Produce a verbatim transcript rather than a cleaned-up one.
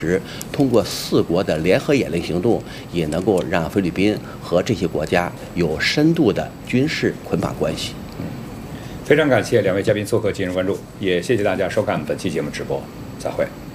通过四国的联合演练行动，也能够让菲律宾和这些国家有深度的军事捆绑关系。 嗯，非常感谢两位嘉宾做客今日关注，也谢谢大家收看本期节目直播，再会。